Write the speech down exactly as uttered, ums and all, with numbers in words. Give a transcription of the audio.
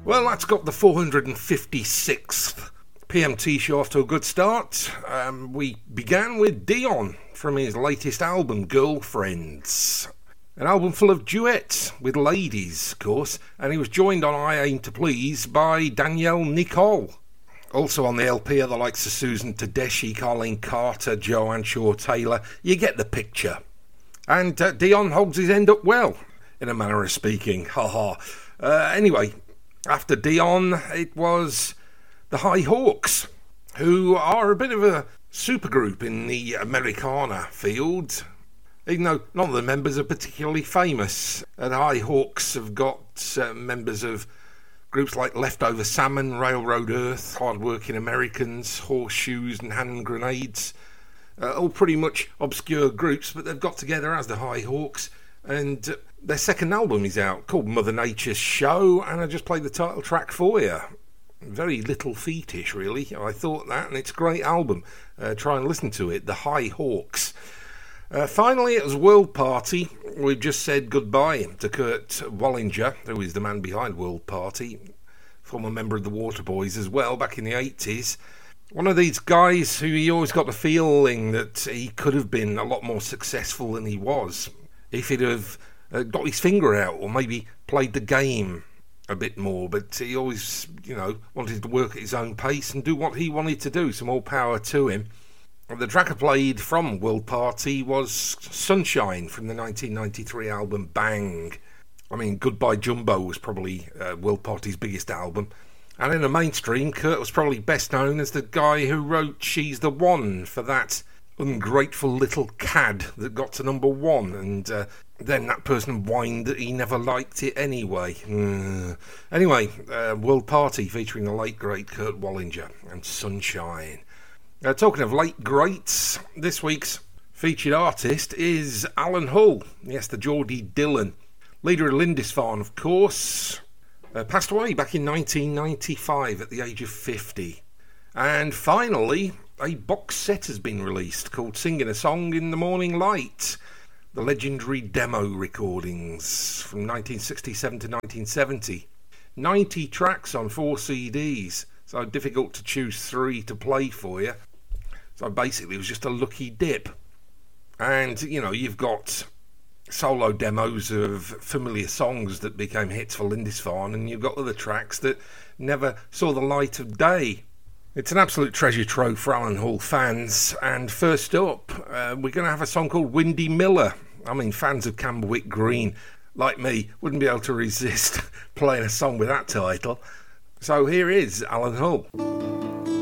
Well, that's got the four hundred fifty-sixth P M T show off to a good start. Um, we began with Dion from his latest album, Girlfriends. An album full of duets with ladies, of course, and he was joined on I Aim to Please by Danielle Nicole. Also on the L P are the likes of Susan Tedeschi, Colleen Carter, Joanne Shaw-Taylor. You get the picture. And uh, Dion holds his end up well, in a manner of speaking. Ha ha. Uh, anyway, after Dion, it was the High Hawks, who are a bit of a supergroup in the Americana field. Even though none of the members are particularly famous. Uh, the High Hawks have got uh, members of groups like Leftover Salmon, Railroad Earth, Hard-Working Americans, Horseshoes and Hand Grenades. Uh, all pretty much obscure groups, but they've got together as the High Hawks. And uh, their second album is out, called Mother Nature's Show, and I just played the title track for you. Very Little Feetish, really. I thought that, and it's a great album. Uh, try and listen to it, The High Hawks. Uh, finally, it was World Party. We've just said goodbye to Kurt Wallinger, who is the man behind World Party, former member of the Waterboys as well, back in the eighties. One of these guys who you always got the feeling that he could have been a lot more successful than he was if he'd have uh, got his finger out or maybe played the game a bit more. But he always, you know, wanted to work at his own pace and do what he wanted to do, so more power to him. The track I played from World Party was Sunshine from the nineteen ninety-three album Bang. I mean, Goodbye Jumbo was probably uh, World Party's biggest album. And in the mainstream, Kurt was probably best known as the guy who wrote She's the One for that ungrateful little cad that got to number one. And uh, then that person whined that he never liked it anyway. Uh, anyway, uh, World Party featuring the late great Kurt Wallinger and Sunshine. Uh, talking of late greats, this week's featured artist is Alan Hull. Yes, the Geordie Dylan. Leader of Lindisfarne, of course. Uh, passed away back in nineteen ninety-five at the age of fifty. And finally, a box set has been released called Singing a Song in the Morning Light. The legendary demo recordings from nineteen sixty-seven to nineteen seventy. ninety tracks on four C Ds. So difficult to choose three to play for you. So basically it was just a lucky dip. And, you know, you've got solo demos of familiar songs that became hits for Lindisfarne, and you've got other tracks that never saw the light of day. It's an absolute treasure trove for Alan Hall fans. And first up, uh, we're going to have a song called Windy Miller. I mean, fans of Camberwick Green, like me, wouldn't be able to resist playing a song with that title. So here is Alan Hull.